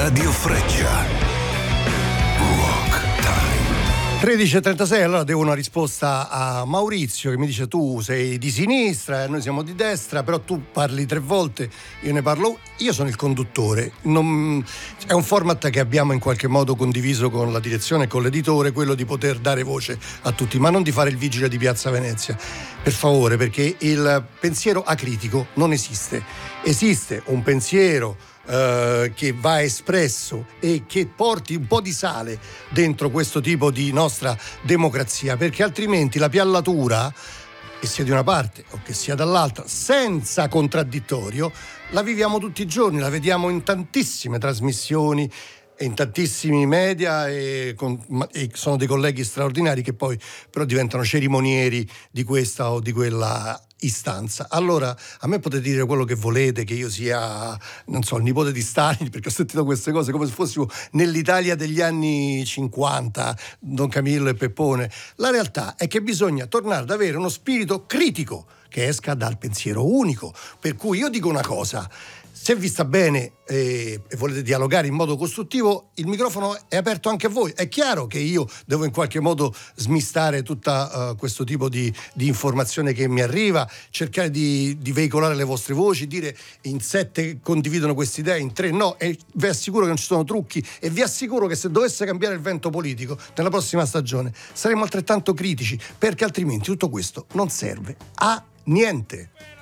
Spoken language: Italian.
Radio Freccia. Rock Time. 13:36, allora devo una risposta a Maurizio che mi dice: tu sei di sinistra e noi siamo di destra, però tu parli 3 volte, io ne parlo. Io sono il conduttore, è un format che abbiamo in qualche modo condiviso con la direzione e con l'editore, quello di poter dare voce a tutti, ma non di fare il vigile di Piazza Venezia, per favore, perché il pensiero acritico non esiste. Esiste un pensiero che va espresso e che porti un po' di sale dentro questo tipo di nostra democrazia, perché altrimenti la piallatura, che sia di una parte o che sia dall'altra, senza contraddittorio, la viviamo tutti i giorni, la vediamo in tantissime trasmissioni e in tantissimi media e sono dei colleghi straordinari che poi però diventano cerimonieri di questa o di quella istanza. Allora a me potete dire quello che volete, che io sia, non so, il nipote di Stalin, perché ho sentito queste cose come se fossimo nell'Italia degli anni 50, Don Camillo e Peppone. La realtà è che bisogna tornare ad avere uno spirito critico che esca dal pensiero unico, per cui io dico una cosa: se vi sta bene e volete dialogare in modo costruttivo, il microfono è aperto anche a voi. È chiaro che io devo in qualche modo smistare tutta questo tipo di informazione che mi arriva, cercare di veicolare le vostre voci, dire in 7 condividono queste idee, in 3 no, e vi assicuro che non ci sono trucchi, e vi assicuro che se dovesse cambiare il vento politico nella prossima stagione saremo altrettanto critici, perché altrimenti tutto questo non serve a niente.